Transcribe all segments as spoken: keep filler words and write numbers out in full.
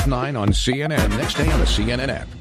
nine on C N N. Next day on the C N N app.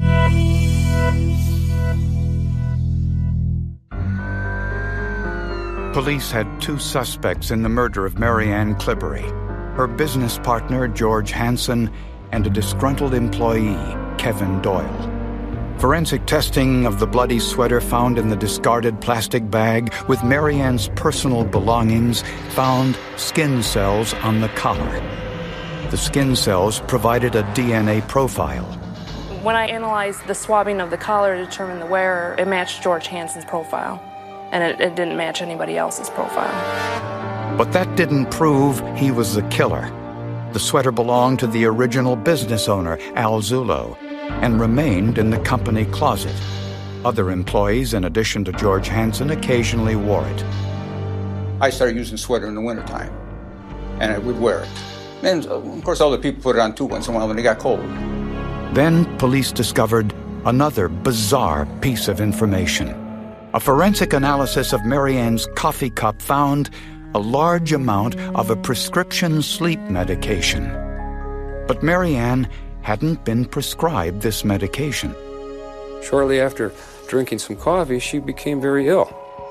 Police had two suspects in the murder of Marianne Clibbery, her business partner, George Hansen, and a disgruntled employee, Kevin Doyle. Forensic testing of the bloody sweater found in the discarded plastic bag with Marianne's personal belongings found skin cells on the collar. The skin cells provided a D N A profile. When I analyzed the swabbing of the collar to determine the wearer, it matched George Hansen's profile, and it, it didn't match anybody else's profile. But that didn't prove he was the killer. The sweater belonged to the original business owner, Al Zullo, and remained in the company closet. Other employees, in addition to George Hansen, occasionally wore it. I started using sweater in the wintertime, and I would wear it. And, of course, other people put it on too once in a while when it got cold. Then police discovered another bizarre piece of information. A forensic analysis of Marianne's coffee cup found a large amount of a prescription sleep medication. But Marianne hadn't been prescribed this medication. Shortly after drinking some coffee, she became very ill.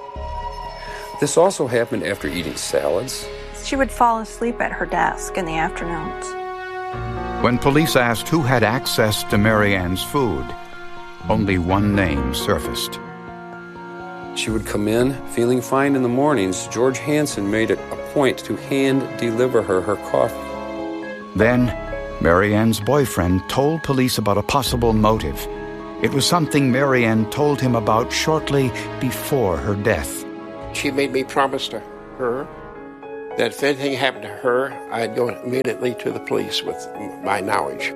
This also happened after eating salads. She would fall asleep at her desk in the afternoons. When police asked who had access to Marianne's food, only one name surfaced. She would come in feeling fine in the mornings. George Hansen made it a point to hand deliver her her coffee. Then, Marianne's boyfriend told police about a possible motive. It was something Marianne told him about shortly before her death. She made me promise to her that if anything happened to her, I'd go immediately to the police with my knowledge.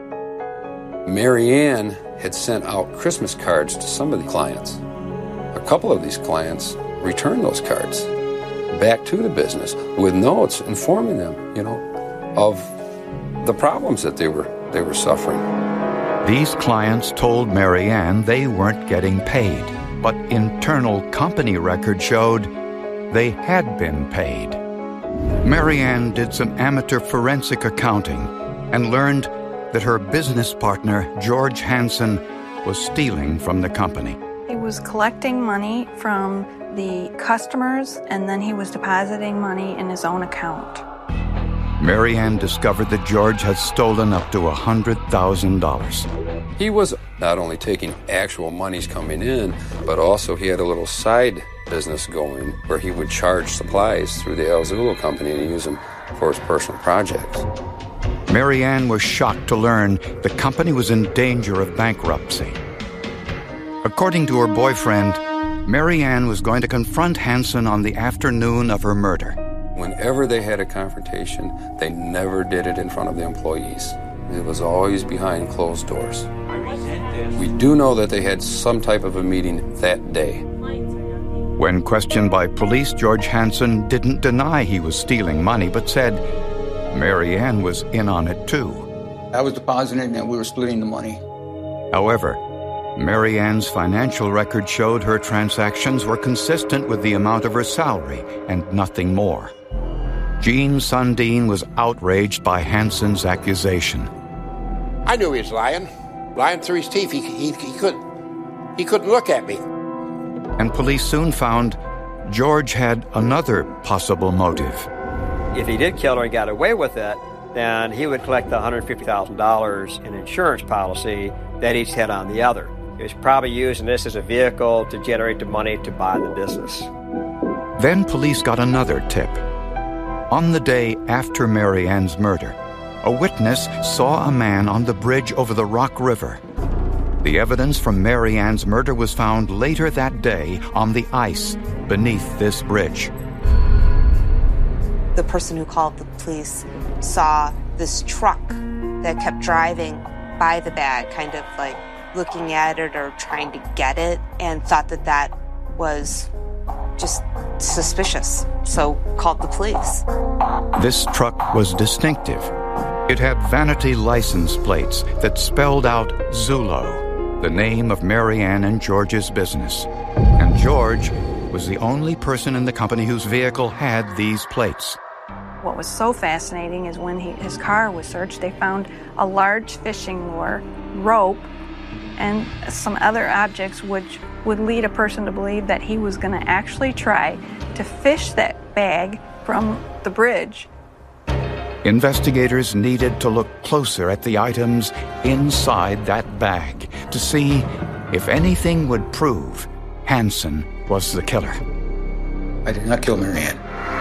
Marianne had sent out Christmas cards to some of the clients. A couple of these clients returned those cards back to the business with notes informing them, you know, of the problems that they were they were suffering. These clients told Marianne they weren't getting paid, but internal company records showed they had been paid. Marianne did some amateur forensic accounting and learned that her business partner, George Hansen, was stealing from the company. He was collecting money from the customers, and then he was depositing money in his own account. Marianne discovered that George had stolen up to one hundred thousand dollars. He was not only taking actual monies coming in, but also he had a little side business going where he would charge supplies through the Al Zullo company and use them for his personal projects. Marianne was shocked to learn the company was in danger of bankruptcy. According to her boyfriend, Marianne was going to confront Hansen on the afternoon of her murder. Whenever they had a confrontation, they never did it in front of the employees. It was always behind closed doors. We do know that they had some type of a meeting that day. When questioned by police, George Hansen didn't deny he was stealing money, but said Marianne was in on it too. I was depositing and we were splitting the money. However, Marianne's financial record showed her transactions were consistent with the amount of her salary and nothing more. Gene Sundin was outraged by Hansen's accusation. I knew he was lying. Lying through his teeth. He, he, he, couldn't, he couldn't look at me. And police soon found George had another possible motive. If he did kill her and got away with it, then he would collect the one hundred fifty thousand dollars in insurance policy that each had on the other. He was probably using this as a vehicle to generate the money to buy the business. Then police got another tip. On the day after Marianne's murder, a witness saw a man on the bridge over the Rock River. The evidence from Marianne's murder was found later that day on the ice beneath this bridge. The person who called the police saw this truck that kept driving by the bag, kind of like looking at it or trying to get it, and thought that that was just suspicious, so called the police. This truck was distinctive. It had vanity license plates that spelled out Zullo, the name of Marianne and George's business. And George was the only person in the company whose vehicle had these plates. What was so fascinating is when he, his car was searched, they found a large fishing lure, rope, and some other objects which would lead a person to believe that he was going to actually try to fish that bag from the bridge. Investigators needed to look closer at the items inside that bag to see if anything would prove Hansen was the killer. I did not kill Mary Ann.